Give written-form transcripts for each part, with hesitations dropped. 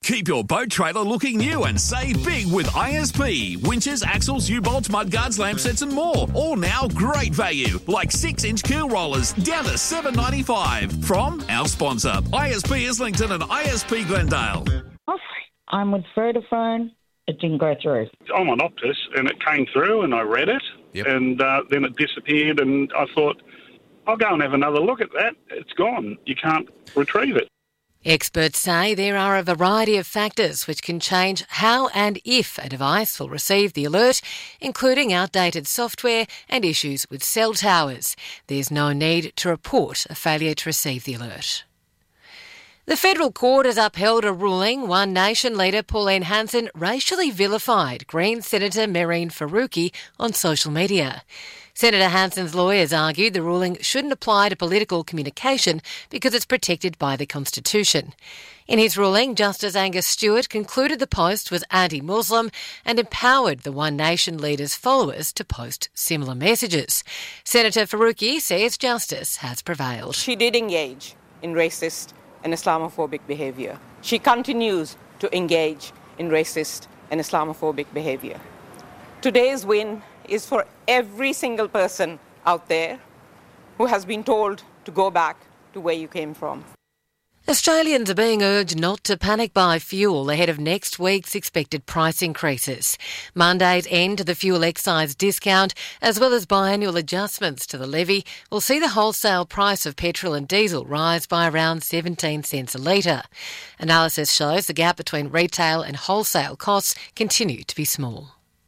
Keep your boat trailer looking new and save big with ISP. Winches, axles, U-bolts, mudguards, lamp sets and more. All now great value, like 6-inch keel rollers down to $7.95. From our sponsor, ISP Islington and ISP Glendale. I'm with Vodafone. It didn't go through. I'm on Optus and it came through and I read it and then it disappeared and I thought, I'll go and have another look at that. It's gone. You can't retrieve it. Experts say there are a variety of factors which can change how and if a device will receive the alert, including outdated software and issues with cell towers. There's no need to report a failure to receive the alert. The federal court has upheld a ruling One Nation leader Pauline Hanson racially vilified Greens Senator Mehreen Faruqi on social media. Senator Hanson's lawyers argued the ruling shouldn't apply to political communication because it's protected by the Constitution. In his ruling, Justice Angus Stewart concluded the post was anti-Muslim and empowered the One Nation leader's followers to post similar messages. Senator Faruqi says justice has prevailed. She did engage in racist and Islamophobic behaviour. She continues to engage in racist and Islamophobic behaviour. Today's win is for every single person out there who has been told to go back to where you came from. Australians are being urged not to panic buy fuel ahead of next week's expected price increases. Monday's end to the fuel excise discount, as well as biannual adjustments to the levy, will see the wholesale price of petrol and diesel rise by around 17 cents a litre. Analysis shows the gap between retail and wholesale costs continue to be small.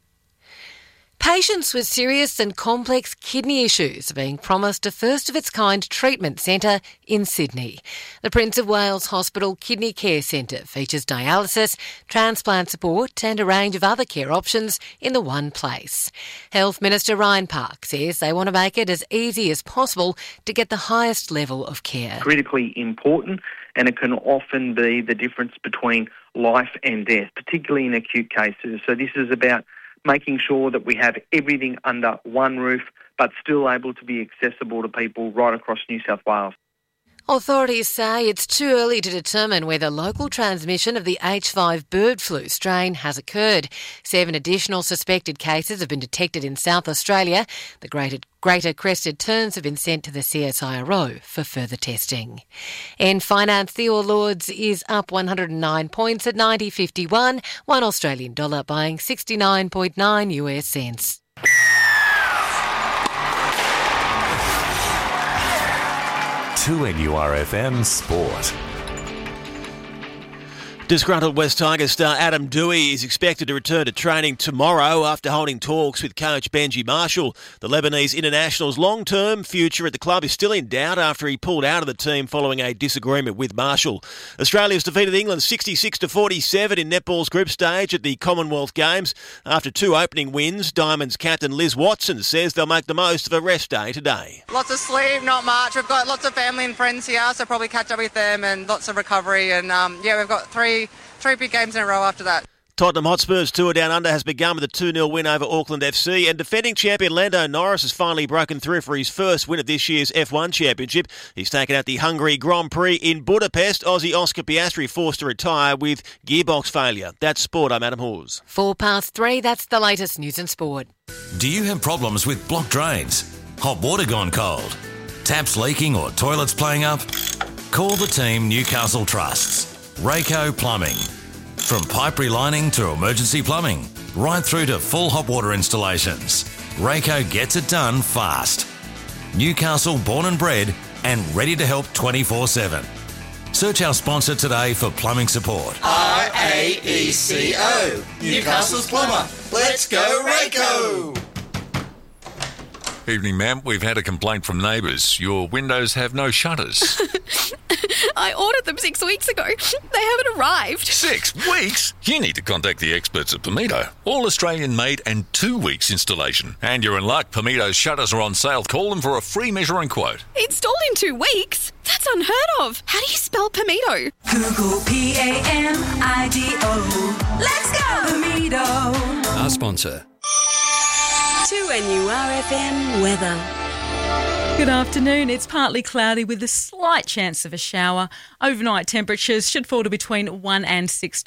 Patients with serious and complex kidney issues are being promised a first-of-its-kind treatment centre in Sydney. The Prince of Wales Hospital Kidney Care Centre features dialysis, transplant support and a range of other care options in the one place. Health Minister Ryan Park says they want to make it as easy as possible to get the highest level of care. Critically important, and it can often be the difference between life and death, particularly in acute cases. So this is about making sure that we have everything under one roof but still able to be accessible to people right across New South Wales. Authorities say it's too early to determine whether local transmission of the H5 bird flu strain has occurred. 7 additional suspected cases have been detected in South Australia. The greater crested terns have been sent to the CSIRO for further testing. In finance, the All Ords is up 109 points at 90.51, $1 Australian dollar buying 69.9 US cents. To NURFM Sport. Disgruntled West Tigers star Adam Doueihi is expected to return to training tomorrow after holding talks with coach Benji Marshall. The Lebanese international's long-term future at the club is still in doubt after he pulled out of the team following a disagreement with Marshall. Australia's defeated England 66-47 in netball's group stage at the Commonwealth Games. After 2 opening wins, Diamonds captain Liz Watson says they'll make the most of a rest day today. Lots of sleep, not much. We've got lots of family and friends here, so probably catch up with them and lots of recovery. And we've got three big games in a row after that. Tottenham Hotspur's tour down under has begun with a 2-0 win over Auckland FC, and defending champion Lando Norris has finally broken through for his first win of this year's F1 Championship. He's taken out the Hungary Grand Prix in Budapest. Aussie Oscar Piastri forced to retire with gearbox failure. That's sport. I'm Adam Hawes. 3:04, that's the latest news and sport. Do you have problems with blocked drains? Hot water gone cold? Taps leaking or toilets playing up? Call the team Newcastle trusts. Rayco Plumbing. From pipe relining to emergency plumbing, right through to full hot water installations, Rayco gets it done fast. Newcastle born and bred and ready to help 24/7. Search our sponsor today for plumbing support. RAECO, Newcastle's plumber. Let's go Rayco! Evening, ma'am. We've had a complaint from neighbours. Your windows have no shutters. I ordered them 6 weeks ago. They haven't arrived. 6 weeks? You need to contact the experts at Pimito. All Australian made and 2 weeks installation. And you're in luck. Pimito's shutters are on sale. Call them for a free measuring quote. Installed in 2 weeks? That's unheard of. How do you spell Pimito? Google PAMIDO. Let's go Pimito. Our sponsor. To NURFM weather. Good afternoon. It's partly cloudy with a slight chance of a shower. Overnight temperatures should fall to between 1 and 6